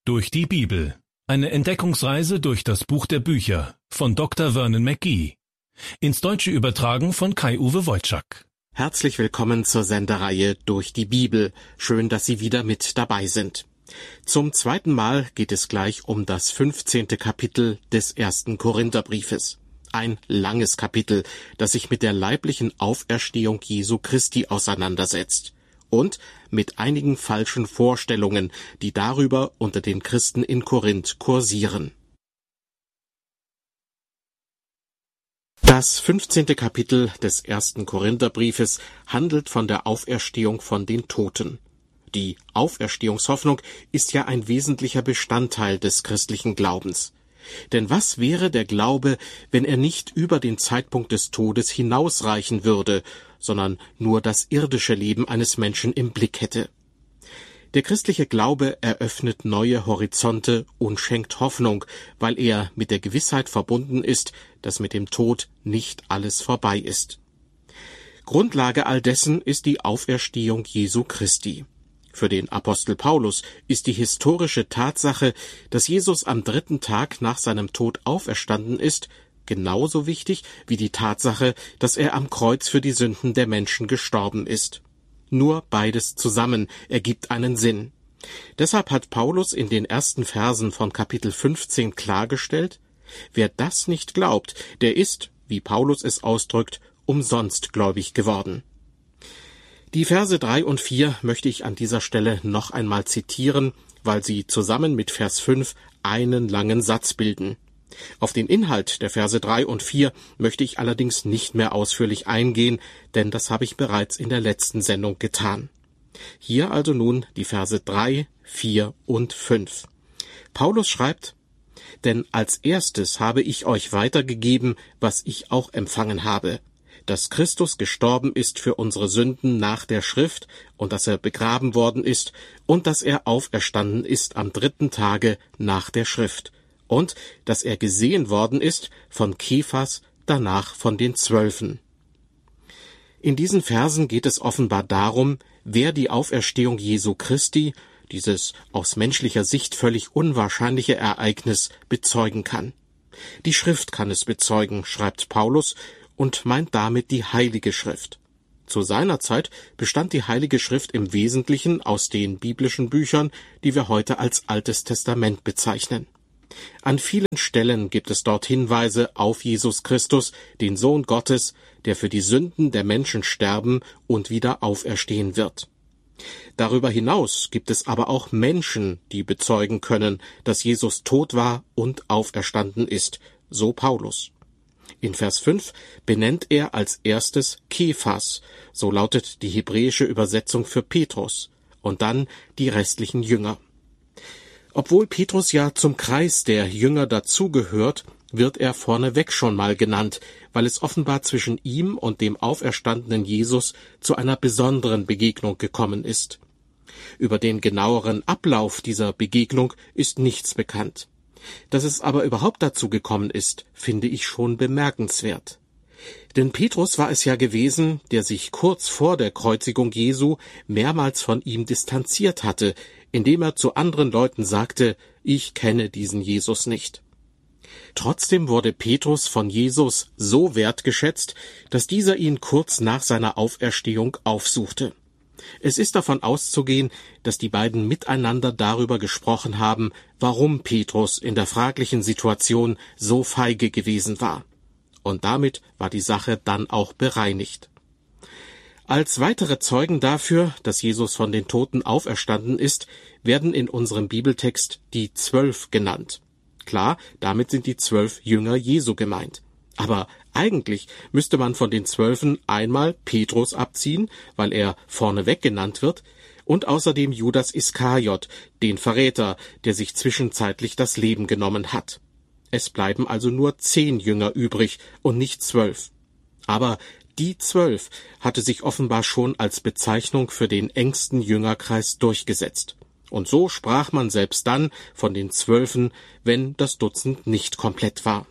Durch die Bibel. Eine Entdeckungsreise durch das Buch der Bücher von Dr. Vernon McGee. Ins Deutsche übertragen von Kai-Uwe Wojczak. Herzlich willkommen zur Sendereihe Durch die Bibel. Schön, dass Sie wieder mit dabei sind. Zum zweiten Mal geht es gleich um das 15. Kapitel des 1. Korintherbriefes. Ein langes Kapitel, das sich mit der leiblichen Auferstehung Jesu Christi auseinandersetzt. Und mit einigen falschen Vorstellungen, die darüber unter den Christen in Korinth kursieren. Das 15. Kapitel des 1. Korintherbriefes handelt von der Auferstehung von den Toten. Die Auferstehungshoffnung ist ja ein wesentlicher Bestandteil des christlichen Glaubens. Denn was wäre der Glaube, wenn er nicht über den Zeitpunkt des Todes hinausreichen würde, sondern nur das irdische Leben eines Menschen im Blick hätte? Der christliche Glaube eröffnet neue Horizonte und schenkt Hoffnung, weil er mit der Gewissheit verbunden ist, dass mit dem Tod nicht alles vorbei ist. Grundlage all dessen ist die Auferstehung Jesu Christi. Für den Apostel Paulus ist die historische Tatsache, dass Jesus am 3. Tag nach seinem Tod auferstanden ist, genauso wichtig wie die Tatsache, dass er am Kreuz für die Sünden der Menschen gestorben ist. Nur beides zusammen ergibt einen Sinn. Deshalb hat Paulus in den ersten Versen von Kapitel 15 klargestellt: Wer das nicht glaubt, der ist, wie Paulus es ausdrückt, umsonst gläubig geworden. Die Verse 3 und 4 möchte ich an dieser Stelle noch einmal zitieren, weil sie zusammen mit Vers 5 einen langen Satz bilden. Auf den Inhalt der Verse 3 und 4 möchte ich allerdings nicht mehr ausführlich eingehen, denn das habe ich bereits in der letzten Sendung getan. Hier also nun die Verse 3, 4 und 5. Paulus schreibt: Denn als erstes habe ich euch weitergegeben, was ich auch empfangen habe, dass Christus gestorben ist für unsere Sünden nach der Schrift und dass er begraben worden ist und dass er auferstanden ist am 3. Tage nach der Schrift und dass er gesehen worden ist von Kephas, danach von den 12. In diesen Versen geht es offenbar darum, wer die Auferstehung Jesu Christi, dieses aus menschlicher Sicht völlig unwahrscheinliche Ereignis, bezeugen kann. Die Schrift kann es bezeugen, schreibt Paulus, und meint damit die Heilige Schrift. Zu seiner Zeit bestand die Heilige Schrift im Wesentlichen aus den biblischen Büchern, die wir heute als Altes Testament bezeichnen. An vielen Stellen gibt es dort Hinweise auf Jesus Christus, den Sohn Gottes, der für die Sünden der Menschen sterben und wieder auferstehen wird. Darüber hinaus gibt es aber auch Menschen, die bezeugen können, dass Jesus tot war und auferstanden ist, so Paulus. In Vers 5 benennt er als erstes Kephas, so lautet die hebräische Übersetzung für Petrus, und dann die restlichen Jünger. Obwohl Petrus ja zum Kreis der Jünger dazugehört, wird er vorneweg schon mal genannt, weil es offenbar zwischen ihm und dem auferstandenen Jesus zu einer besonderen Begegnung gekommen ist. Über den genaueren Ablauf dieser Begegnung ist nichts bekannt. Dass es aber überhaupt dazu gekommen ist, finde ich schon bemerkenswert. Denn Petrus war es ja gewesen, der sich kurz vor der Kreuzigung Jesu mehrmals von ihm distanziert hatte, indem er zu anderen Leuten sagte: Ich kenne diesen Jesus nicht. Trotzdem wurde Petrus von Jesus so wertgeschätzt, dass dieser ihn kurz nach seiner Auferstehung aufsuchte. Es ist davon auszugehen, dass die beiden miteinander darüber gesprochen haben, warum Petrus in der fraglichen Situation so feige gewesen war. Und damit war die Sache dann auch bereinigt. Als weitere Zeugen dafür, dass Jesus von den Toten auferstanden ist, werden in unserem Bibeltext die 12 genannt. Klar, damit sind die 12 Jünger Jesu gemeint. Aber eigentlich müsste man von den 12 einmal Petrus abziehen, weil er vorneweg genannt wird, und außerdem Judas Iskariot, den Verräter, der sich zwischenzeitlich das Leben genommen hat. Es bleiben also nur 10 Jünger übrig und nicht 12. Aber die 12 hatte sich offenbar schon als Bezeichnung für den engsten Jüngerkreis durchgesetzt. Und so sprach man selbst dann von den 12, wenn das Dutzend nicht komplett war.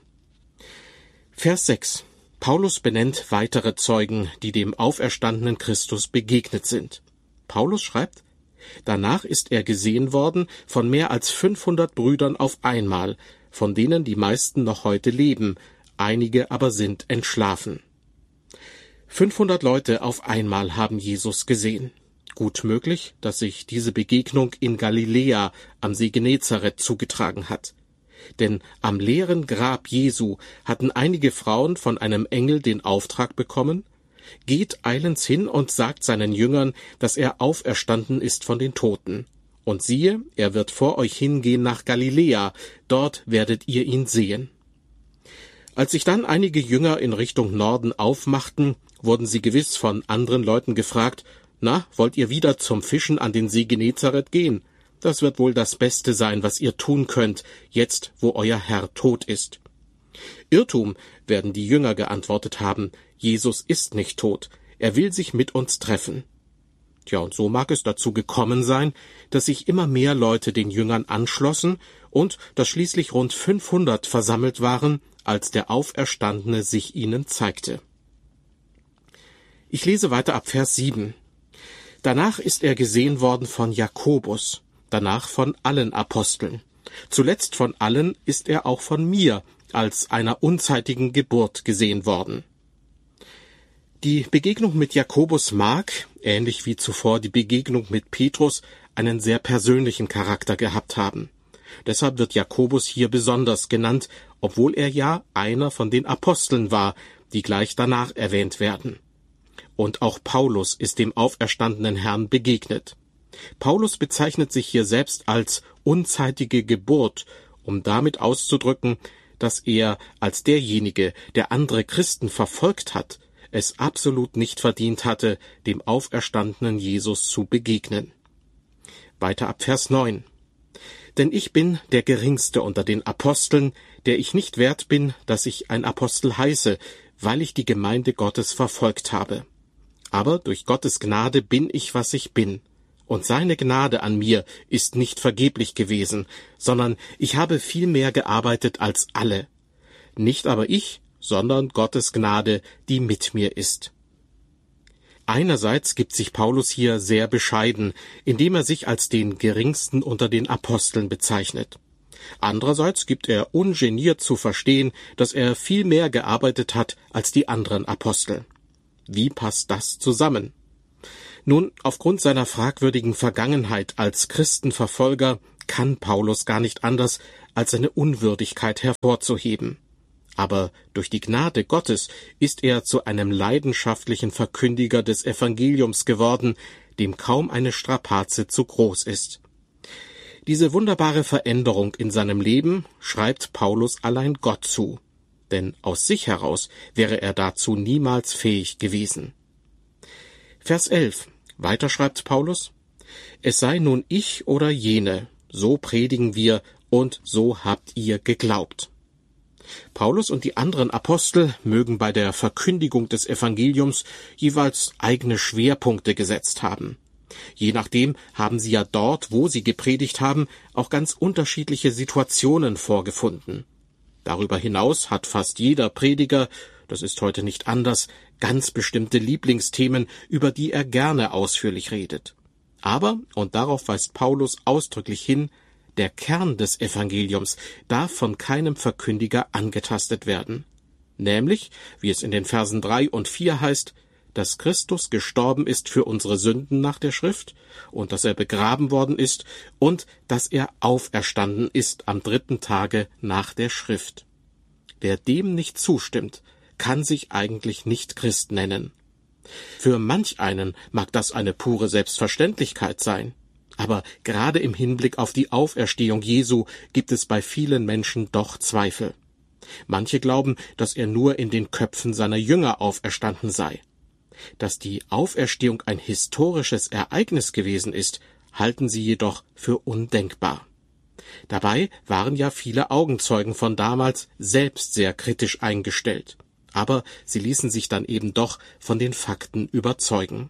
Vers 6. Paulus benennt weitere Zeugen, die dem auferstandenen Christus begegnet sind. Paulus schreibt: Danach ist er gesehen worden von mehr als 500 Brüdern auf einmal, von denen die meisten noch heute leben, einige aber sind entschlafen. 500 Leute auf einmal haben Jesus gesehen. Gut möglich, dass sich diese Begegnung in Galiläa am See Genezareth zugetragen hat. Denn am leeren Grab Jesu hatten einige Frauen von einem Engel den Auftrag bekommen: Geht eilends hin und sagt seinen Jüngern, dass er auferstanden ist von den Toten. Und siehe, er wird vor euch hingehen nach Galiläa, dort werdet ihr ihn sehen. Als sich dann einige Jünger in Richtung Norden aufmachten, wurden sie gewiss von anderen Leuten gefragt: Na, wollt ihr wieder zum Fischen an den See Genezareth gehen? Das wird wohl das Beste sein, was ihr tun könnt, jetzt wo euer Herr tot ist. Irrtum, werden die Jünger geantwortet haben. Jesus ist nicht tot, er will sich mit uns treffen. Tja, und so mag es dazu gekommen sein, dass sich immer mehr Leute den Jüngern anschlossen und dass schließlich rund 500 versammelt waren, als der Auferstandene sich ihnen zeigte. Ich lese weiter ab Vers 7. Danach ist er gesehen worden von Jakobus, danach von allen Aposteln. Zuletzt von allen ist er auch von mir als einer unzeitigen Geburt gesehen worden. Die Begegnung mit Jakobus mag, ähnlich wie zuvor die Begegnung mit Petrus, einen sehr persönlichen Charakter gehabt haben. Deshalb wird Jakobus hier besonders genannt, obwohl er ja einer von den Aposteln war, die gleich danach erwähnt werden. Und auch Paulus ist dem auferstandenen Herrn begegnet. Paulus bezeichnet sich hier selbst als unzeitige Geburt, um damit auszudrücken, dass er als derjenige, der andere Christen verfolgt hat, es absolut nicht verdient hatte, dem auferstandenen Jesus zu begegnen. Weiter ab Vers 9. Denn ich bin der Geringste unter den Aposteln, der ich nicht wert bin, dass ich ein Apostel heiße, weil ich die Gemeinde Gottes verfolgt habe. Aber durch Gottes Gnade bin ich, was ich bin. Und seine Gnade an mir ist nicht vergeblich gewesen, sondern ich habe viel mehr gearbeitet als alle. Nicht aber ich, sondern Gottes Gnade, die mit mir ist. Einerseits gibt sich Paulus hier sehr bescheiden, indem er sich als den Geringsten unter den Aposteln bezeichnet. Andererseits gibt er ungeniert zu verstehen, dass er viel mehr gearbeitet hat als die anderen Apostel. Wie passt das zusammen? Nun, aufgrund seiner fragwürdigen Vergangenheit als Christenverfolger kann Paulus gar nicht anders, als seine Unwürdigkeit hervorzuheben. Aber durch die Gnade Gottes ist er zu einem leidenschaftlichen Verkündiger des Evangeliums geworden, dem kaum eine Strapaze zu groß ist. Diese wunderbare Veränderung in seinem Leben schreibt Paulus allein Gott zu, denn aus sich heraus wäre er dazu niemals fähig gewesen. Vers 11. Weiter schreibt Paulus: Es sei nun ich oder jene, so predigen wir und so habt ihr geglaubt. Paulus und die anderen Apostel mögen bei der Verkündigung des Evangeliums jeweils eigene Schwerpunkte gesetzt haben. Je nachdem haben sie ja dort, wo sie gepredigt haben, auch ganz unterschiedliche Situationen vorgefunden. Darüber hinaus hat fast jeder Prediger, das ist heute nicht anders, ganz bestimmte Lieblingsthemen, über die er gerne ausführlich redet. Aber, und darauf weist Paulus ausdrücklich hin, der Kern des Evangeliums darf von keinem Verkündiger angetastet werden. Nämlich, wie es in den Versen 3 und 4 heißt, dass Christus gestorben ist für unsere Sünden nach der Schrift und dass er begraben worden ist und dass er auferstanden ist am 3. Tage nach der Schrift. Wer dem nicht zustimmt, kann sich eigentlich nicht Christ nennen. Für manch einen mag das eine pure Selbstverständlichkeit sein. Aber gerade im Hinblick auf die Auferstehung Jesu gibt es bei vielen Menschen doch Zweifel. Manche glauben, dass er nur in den Köpfen seiner Jünger auferstanden sei. Dass die Auferstehung ein historisches Ereignis gewesen ist, halten sie jedoch für undenkbar. Dabei waren ja viele Augenzeugen von damals selbst sehr kritisch eingestellt. Aber sie ließen sich dann eben doch von den Fakten überzeugen.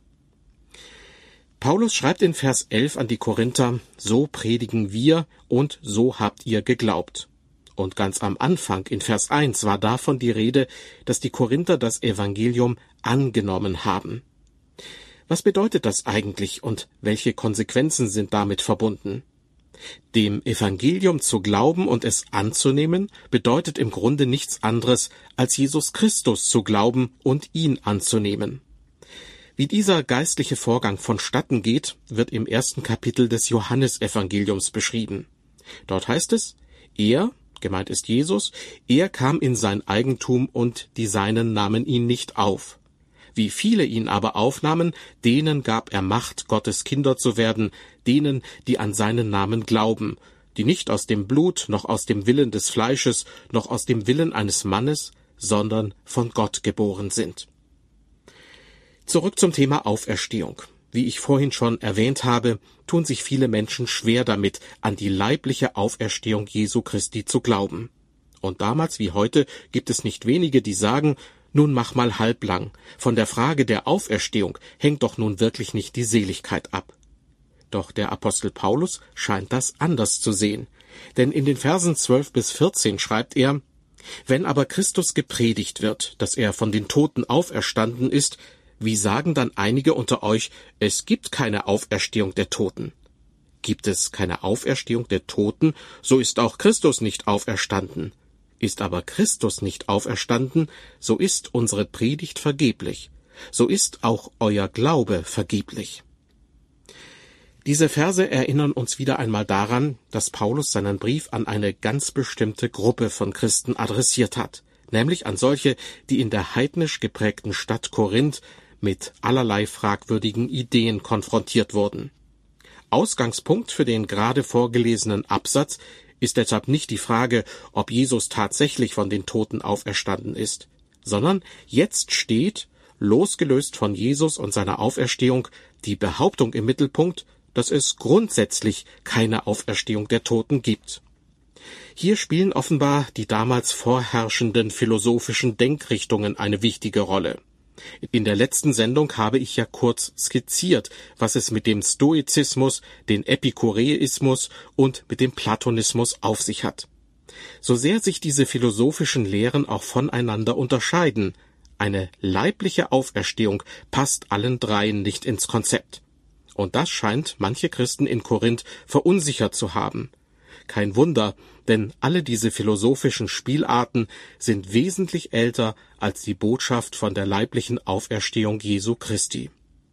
Paulus schreibt in Vers 11 an die Korinther: So predigen wir und so habt ihr geglaubt. Und ganz am Anfang in Vers 1 war davon die Rede, dass die Korinther das Evangelium angenommen haben. Was bedeutet das eigentlich und welche Konsequenzen sind damit verbunden? Dem Evangelium zu glauben und es anzunehmen, bedeutet im Grunde nichts anderes, als Jesus Christus zu glauben und ihn anzunehmen. Wie dieser geistliche Vorgang vonstatten geht, wird im 1. Kapitel des Johannesevangeliums beschrieben. Dort heißt es, er, gemeint ist Jesus, er kam in sein Eigentum und die Seinen nahmen ihn nicht auf. Wie viele ihn aber aufnahmen, denen gab er Macht, Gottes Kinder zu werden, denen, die an seinen Namen glauben, die nicht aus dem Blut, noch aus dem Willen des Fleisches, noch aus dem Willen eines Mannes, sondern von Gott geboren sind. Zurück zum Thema Auferstehung. Wie ich vorhin schon erwähnt habe, tun sich viele Menschen schwer damit, an die leibliche Auferstehung Jesu Christi zu glauben. Und damals wie heute gibt es nicht wenige, die sagen, nun mach mal halblang, von der Frage der Auferstehung hängt doch nun wirklich nicht die Seligkeit ab. Doch der Apostel Paulus scheint das anders zu sehen, denn in den Versen 12 bis 14 schreibt er, wenn aber Christus gepredigt wird, dass er von den Toten auferstanden ist, wie sagen dann einige unter euch, es gibt keine Auferstehung der Toten? Gibt es keine Auferstehung der Toten, so ist auch Christus nicht auferstanden. Ist aber Christus nicht auferstanden, so ist unsere Predigt vergeblich, so ist auch euer Glaube vergeblich. Diese Verse erinnern uns wieder einmal daran, dass Paulus seinen Brief an eine ganz bestimmte Gruppe von Christen adressiert hat, nämlich an solche, die in der heidnisch geprägten Stadt Korinth mit allerlei fragwürdigen Ideen konfrontiert wurden. Ausgangspunkt für den gerade vorgelesenen Absatz ist deshalb nicht die Frage, ob Jesus tatsächlich von den Toten auferstanden ist, sondern jetzt steht, losgelöst von Jesus und seiner Auferstehung, die Behauptung im Mittelpunkt, dass es grundsätzlich keine Auferstehung der Toten gibt. Hier spielen offenbar die damals vorherrschenden philosophischen Denkrichtungen eine wichtige Rolle. In der letzten Sendung habe ich ja kurz skizziert, was es mit dem Stoizismus, dem Epikureismus und mit dem Platonismus auf sich hat. So sehr sich diese philosophischen Lehren auch voneinander unterscheiden, eine leibliche Auferstehung passt allen dreien nicht ins Konzept. Und das scheint manche Christen in Korinth verunsichert zu haben. Kein Wunder, denn alle diese philosophischen Spielarten sind wesentlich älter als die Botschaft von der leiblichen Auferstehung Jesu Christi.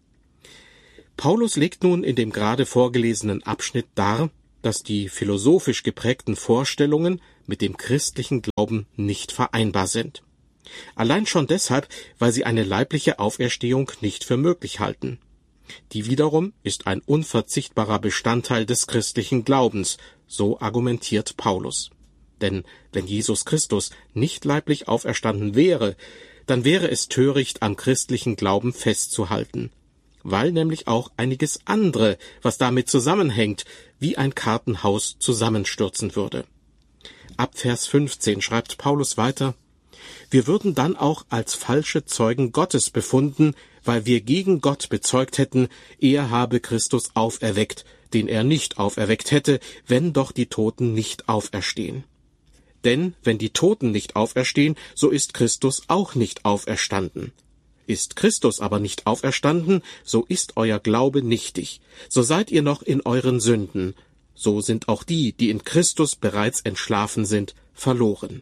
Paulus legt nun in dem gerade vorgelesenen Abschnitt dar, dass die philosophisch geprägten Vorstellungen mit dem christlichen Glauben nicht vereinbar sind. Allein schon deshalb, weil sie eine leibliche Auferstehung nicht für möglich halten. Die wiederum ist ein unverzichtbarer Bestandteil des christlichen Glaubens, so argumentiert Paulus. Denn wenn Jesus Christus nicht leiblich auferstanden wäre, dann wäre es töricht, am christlichen Glauben festzuhalten, weil nämlich auch einiges andere, was damit zusammenhängt, wie ein Kartenhaus zusammenstürzen würde. Ab Vers 15 schreibt Paulus weiter, wir würden dann auch als falsche Zeugen Gottes befunden, weil wir gegen Gott bezeugt hätten, er habe Christus auferweckt, den er nicht auferweckt hätte, wenn doch die Toten nicht auferstehen. Denn wenn die Toten nicht auferstehen, so ist Christus auch nicht auferstanden. Ist Christus aber nicht auferstanden, so ist euer Glaube nichtig, so seid ihr noch in euren Sünden, so sind auch die, die in Christus bereits entschlafen sind, verloren.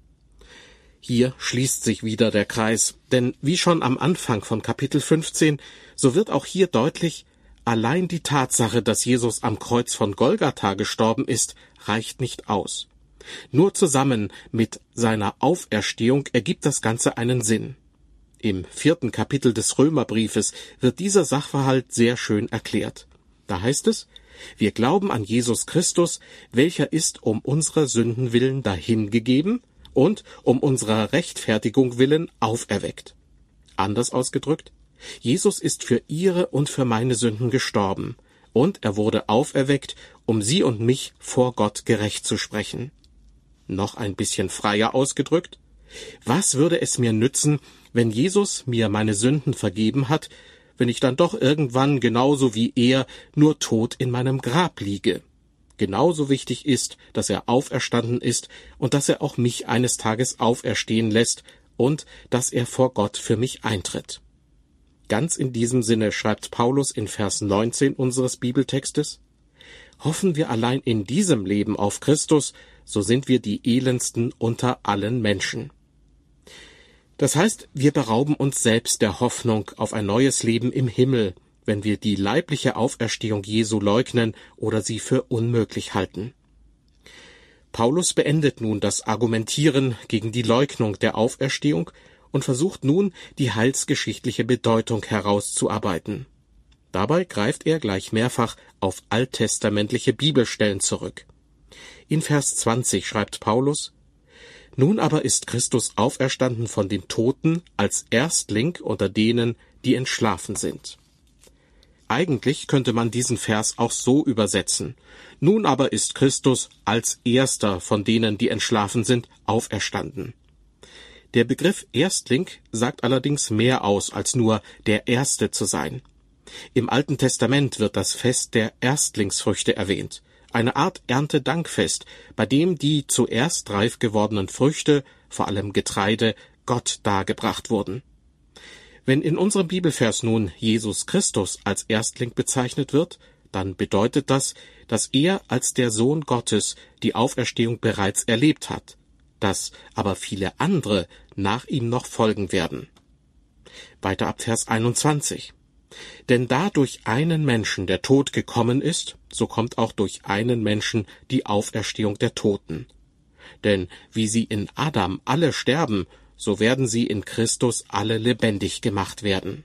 Hier schließt sich wieder der Kreis, denn wie schon am Anfang von Kapitel 15, so wird auch hier deutlich, allein die Tatsache, dass Jesus am Kreuz von Golgatha gestorben ist, reicht nicht aus. Nur zusammen mit seiner Auferstehung ergibt das Ganze einen Sinn. Im 4. Kapitel des Römerbriefes wird dieser Sachverhalt sehr schön erklärt. Da heißt es, wir glauben an Jesus Christus, welcher ist um unserer Sünden willen dahingegeben und um unserer Rechtfertigung willen auferweckt. Anders ausgedrückt, Jesus ist für ihre und für meine Sünden gestorben, und er wurde auferweckt, um sie und mich vor Gott gerecht zu sprechen. Noch ein bisschen freier ausgedrückt, was würde es mir nützen, wenn Jesus mir meine Sünden vergeben hat, wenn ich dann doch irgendwann genauso wie er nur tot in meinem Grab liege? Genauso wichtig ist, dass er auferstanden ist und dass er auch mich eines Tages auferstehen lässt und dass er vor Gott für mich eintritt. Ganz in diesem Sinne schreibt Paulus in Vers 19 unseres Bibeltextes: Hoffen wir allein in diesem Leben auf Christus, so sind wir die elendsten unter allen Menschen. Das heißt, wir berauben uns selbst der Hoffnung auf ein neues Leben im Himmel, wenn wir die leibliche Auferstehung Jesu leugnen oder sie für unmöglich halten. Paulus beendet nun das Argumentieren gegen die Leugnung der Auferstehung und versucht nun, die heilsgeschichtliche Bedeutung herauszuarbeiten. Dabei greift er gleich mehrfach auf alttestamentliche Bibelstellen zurück. In Vers 20 schreibt Paulus: Nun aber ist Christus auferstanden von den Toten als Erstling unter denen, die entschlafen sind. Eigentlich könnte man diesen Vers auch so übersetzen: Nun aber ist Christus als Erster von denen, die entschlafen sind, auferstanden. Der Begriff Erstling sagt allerdings mehr aus, als nur der Erste zu sein. Im Alten Testament wird das Fest der Erstlingsfrüchte erwähnt, eine Art Erntedankfest, bei dem die zuerst reif gewordenen Früchte, vor allem Getreide, Gott dargebracht wurden. Wenn in unserem Bibelvers nun Jesus Christus als Erstling bezeichnet wird, dann bedeutet das, dass er als der Sohn Gottes die Auferstehung bereits erlebt hat, dass aber viele andere nach ihm noch folgen werden. Weiter ab Vers 21. Denn da durch einen Menschen der Tod gekommen ist, so kommt auch durch einen Menschen die Auferstehung der Toten. Denn wie sie in Adam alle sterben, so werden sie in Christus alle lebendig gemacht werden.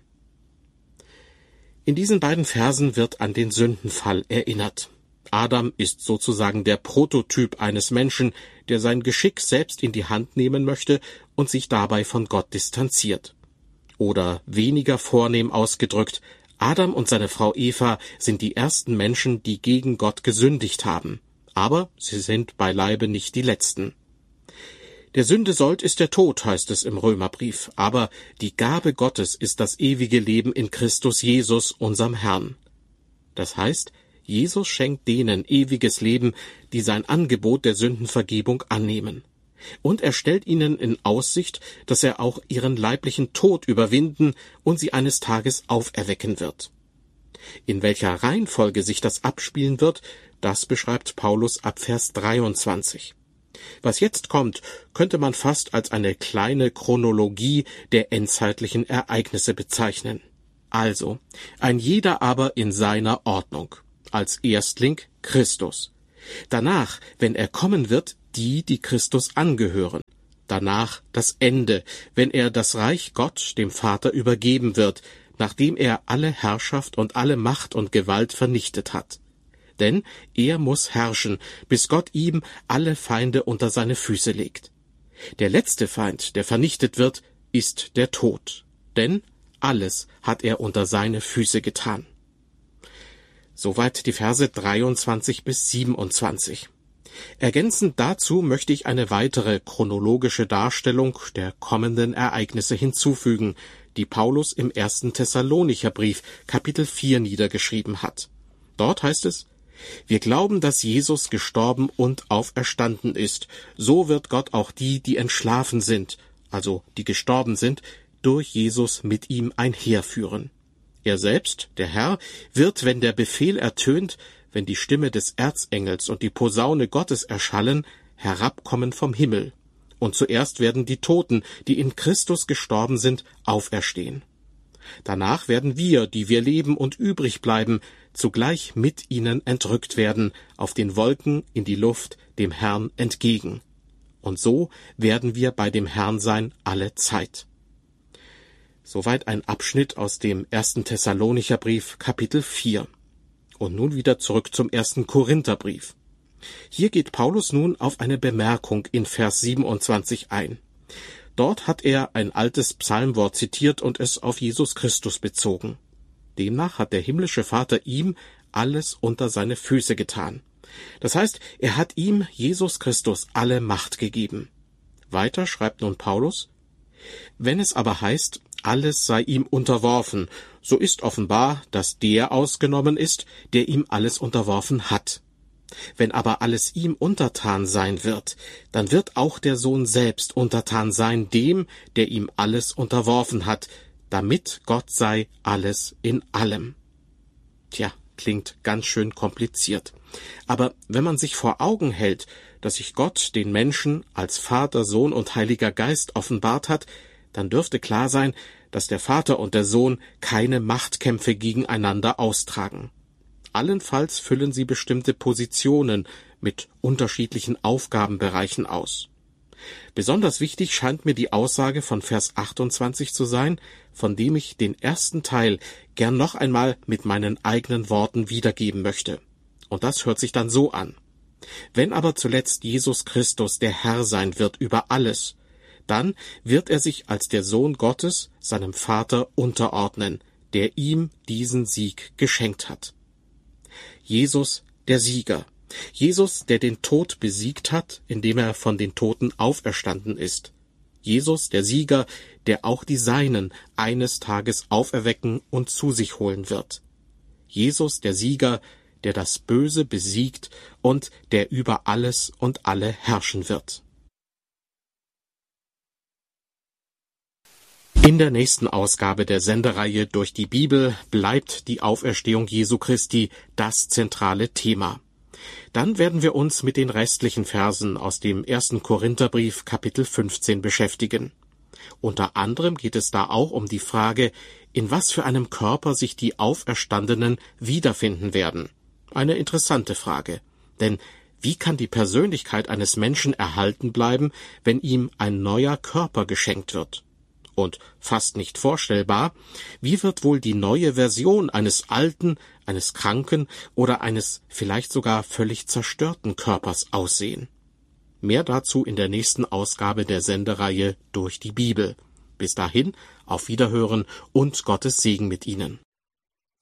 In diesen beiden Versen wird an den Sündenfall erinnert. Adam ist sozusagen der Prototyp eines Menschen, der sein Geschick selbst in die Hand nehmen möchte und sich dabei von Gott distanziert. Oder weniger vornehm ausgedrückt: Adam und seine Frau Eva sind die ersten Menschen, die gegen Gott gesündigt haben. Aber sie sind beileibe nicht die letzten. Der Sünde Sold ist der Tod, heißt es im Römerbrief, aber die Gabe Gottes ist das ewige Leben in Christus Jesus, unserem Herrn. Das heißt, Jesus schenkt denen ewiges Leben, die sein Angebot der Sündenvergebung annehmen. Und er stellt ihnen in Aussicht, dass er auch ihren leiblichen Tod überwinden und sie eines Tages auferwecken wird. In welcher Reihenfolge sich das abspielen wird, das beschreibt Paulus ab Vers 23. Was jetzt kommt, könnte man fast als eine kleine Chronologie der endzeitlichen Ereignisse bezeichnen. Also, ein jeder aber in seiner Ordnung. Als Erstling Christus. Danach, wenn er kommen wird, die Christus angehören. Danach das Ende, wenn er das Reich Gott, dem Vater, übergeben wird, nachdem er alle Herrschaft und alle Macht und Gewalt vernichtet hat. Denn er muss herrschen, bis Gott ihm alle Feinde unter seine Füße legt. Der letzte Feind, der vernichtet wird, ist der Tod. Denn alles hat er unter seine Füße getan. Soweit die Verse 23 bis 27. Ergänzend dazu möchte ich eine weitere chronologische Darstellung der kommenden Ereignisse hinzufügen, die Paulus im 1. Thessalonicher Brief, Kapitel 4 niedergeschrieben hat. Dort heißt es: Wir glauben, dass Jesus gestorben und auferstanden ist. So wird Gott auch die entschlafen sind, also die gestorben sind, durch Jesus mit ihm einherführen. Er selbst, der Herr, wird, wenn der Befehl ertönt, wenn die Stimme des Erzengels und die Posaune Gottes erschallen, herabkommen vom Himmel. Und zuerst werden die Toten, die in Christus gestorben sind, auferstehen. Danach werden wir, die wir leben und übrig bleiben, zugleich mit ihnen entrückt werden, auf den Wolken in die Luft, dem Herrn entgegen. Und so werden wir bei dem Herrn sein alle Zeit. Soweit ein Abschnitt aus dem 1. Thessalonicher Brief, Kapitel 4. Und nun wieder zurück zum 1. Korintherbrief. Hier geht Paulus nun auf eine Bemerkung in Vers 27 ein. Dort hat er ein altes Psalmwort zitiert und es auf Jesus Christus bezogen. Demnach hat der himmlische Vater ihm alles unter seine Füße getan. Das heißt, er hat ihm, Jesus Christus, alle Macht gegeben. Weiter schreibt nun Paulus: Wenn es aber heißt, alles sei ihm unterworfen, so ist offenbar, dass der ausgenommen ist, der ihm alles unterworfen hat. Wenn aber alles ihm untertan sein wird, dann wird auch der Sohn selbst untertan sein dem, der ihm alles unterworfen hat, damit Gott sei alles in allem. Tja, klingt ganz schön kompliziert. Aber wenn man sich vor Augen hält, dass sich Gott den Menschen als Vater, Sohn und Heiliger Geist offenbart hat, dann dürfte klar sein, dass der Vater und der Sohn keine Machtkämpfe gegeneinander austragen. Allenfalls füllen sie bestimmte Positionen mit unterschiedlichen Aufgabenbereichen aus. Besonders wichtig scheint mir die Aussage von Vers 28 zu sein, von dem ich den ersten Teil gern noch einmal mit meinen eigenen Worten wiedergeben möchte. Und das hört sich dann so an: Wenn aber zuletzt Jesus Christus der Herr sein wird über alles, dann wird er sich als der Sohn Gottes seinem Vater unterordnen, der ihm diesen Sieg geschenkt hat. Jesus, der Sieger. Jesus, der den Tod besiegt hat, indem er von den Toten auferstanden ist. Jesus, der Sieger, der auch die Seinen eines Tages auferwecken und zu sich holen wird. Jesus, der Sieger, der das Böse besiegt und der über alles und alle herrschen wird. In der nächsten Ausgabe der Sendereihe Durch die Bibel bleibt die Auferstehung Jesu Christi das zentrale Thema. Dann werden wir uns mit den restlichen Versen aus dem 1. Korintherbrief Kapitel 15 beschäftigen. Unter anderem geht es da auch um die Frage, in was für einem Körper sich die Auferstandenen wiederfinden werden. Eine interessante Frage, denn wie kann die Persönlichkeit eines Menschen erhalten bleiben, wenn ihm ein neuer Körper geschenkt wird? Und fast nicht vorstellbar, wie wird wohl die neue Version eines alten, eines kranken oder eines vielleicht sogar völlig zerstörten Körpers aussehen? Mehr dazu in der nächsten Ausgabe der Sendereihe Durch die Bibel. Bis dahin, auf Wiederhören und Gottes Segen mit Ihnen.